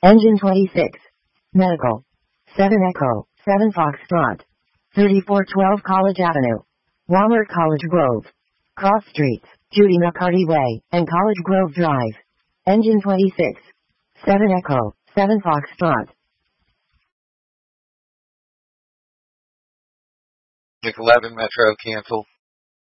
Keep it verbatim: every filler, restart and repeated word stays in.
Engine twenty-six. Medical. seven Echo, seven Foxtrot. thirty-four twelve College Avenue. Walmart College Grove. Cross Streets, Judy McCarty Way, and College Grove Drive. Engine twenty-six. seven Echo, seven Foxtrot. McElevin Metro cancel.